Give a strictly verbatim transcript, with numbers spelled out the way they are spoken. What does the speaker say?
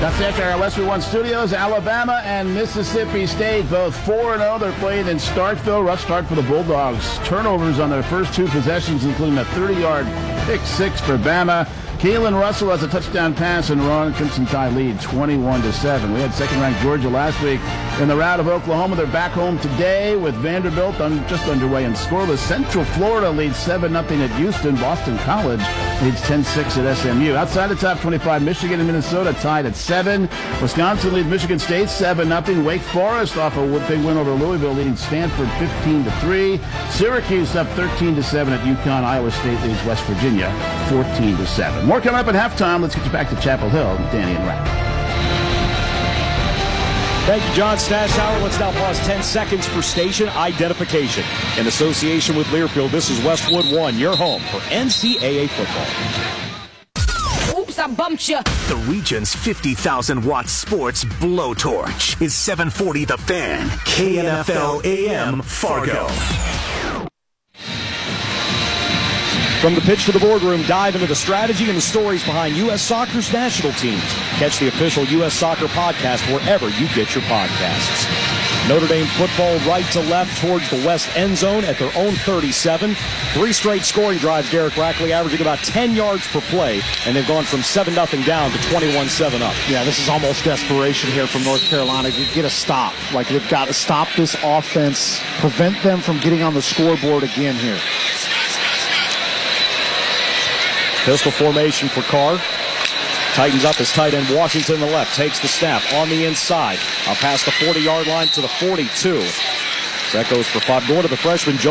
That's after our Westwood One Studios. Alabama and Mississippi State, both four and oh. They're playing in Starkville. Rough start for the Bulldogs. Turnovers on their first two possessions, including a thirty-yard pick six for Bama. Keelan Russell has a touchdown pass, and Ron Crimson Tide lead twenty-one to seven. We had second-ranked Georgia last week in the rout of Oklahoma. They're back home today with Vanderbilt on, just underway and scoreless. Central Florida leads seven nothing at Houston. Boston College leads ten six at S M U. Outside the top twenty-five, Michigan and Minnesota tied at seven. Wisconsin leads Michigan State seven nothing. Wake Forest off a big win over Louisville, leading Stanford fifteen to three. Syracuse up thirteen to seven at UConn. Iowa State leads West Virginia fourteen to seven. More coming up at halftime. Let's get you back to Chapel Hill with Danny and Rack. Thank you, John Stashauer. Let's now pause ten seconds for station identification. In association with Learfield, this is Westwood One, your home for N C double A football. Oops, I bumped you. The region's fifty thousand watt sports blowtorch is seven forty The Fan, K N F L A M Fargo. From the pitch to the boardroom, dive into the strategy and the stories behind U S Soccer's national teams. Catch the official U S Soccer podcast wherever you get your podcasts. Notre Dame football right to left towards the west end zone at their own thirty-seven. Three straight scoring drives, Derek Rackley, averaging about ten yards per play, and they've gone from seven nothing down to twenty-one seven up. Yeah, this is almost desperation here from North Carolina to get a stop. Like, they've got to stop this offense, prevent them from getting on the scoreboard again here. Pistol formation for Carr. Tightens up his tight end. Washington the left. Takes the snap on the inside. Up past the forty-yard line to the forty-two. That goes for five. Going to the freshman, Joe.